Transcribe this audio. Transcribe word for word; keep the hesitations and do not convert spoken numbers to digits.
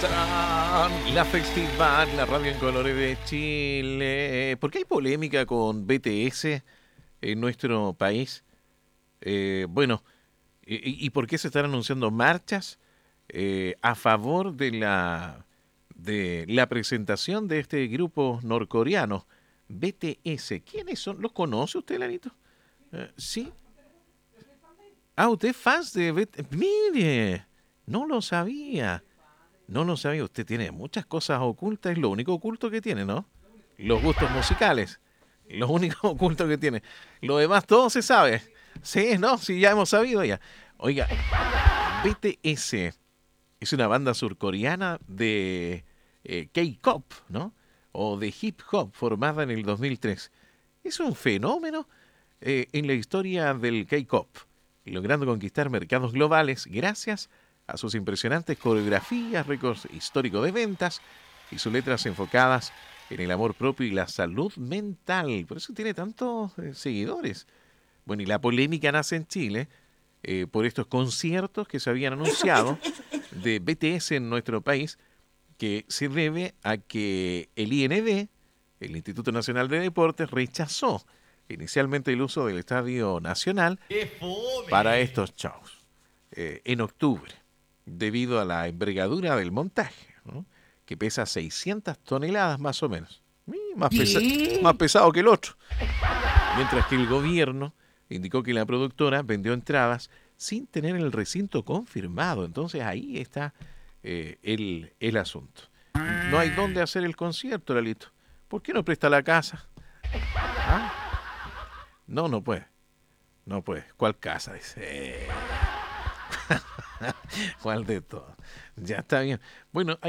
Tarán, la festival, la radio en colores de Chile. ¿Por qué hay polémica con B T S en nuestro país? Eh, bueno, y, y por qué se están anunciando marchas eh, a favor de la de la presentación de este grupo norcoreano, B T S? ¿Quiénes son? ¿Los conoce usted, Lanito? Eh, sí. Ah, usted es fan de B T S. Mire, no lo sabía. No lo sabía, usted tiene muchas cosas ocultas, es lo único oculto que tiene, ¿no? Los gustos musicales, lo único oculto que tiene. Lo demás todo se sabe. Sí, no, sí, ya hemos sabido ya. Oiga, B T S es una banda surcoreana de eh, K-pop, ¿no? O de hip hop, formada en el dos mil tres. Es un fenómeno eh, en la historia del K-pop, logrando conquistar mercados globales gracias a sus impresionantes coreografías, récords históricos de ventas y sus letras enfocadas en el amor propio y la salud mental. Por eso tiene tantos eh, seguidores. Bueno, y la polémica nace en Chile eh, por estos conciertos que se habían anunciado de B T S en nuestro país, que se debe a que el I N D, el Instituto Nacional de Deportes, rechazó inicialmente el uso del Estadio Nacional para estos shows eh, en octubre, debido a la envergadura del montaje, ¿no? Que pesa seiscientas toneladas más o menos. Más, pesa más pesado que el otro. Mientras que el gobierno indicó que la productora vendió entradas sin tener el recinto confirmado. Entonces ahí está eh, el, el asunto. No hay dónde hacer el concierto, Lalito. ¿Por qué no presta la casa? ¿Ah? No, no puede. No puede. ¿Cuál casa? Dice. ¿Cuál de todo? Ya está bien. Bueno, hay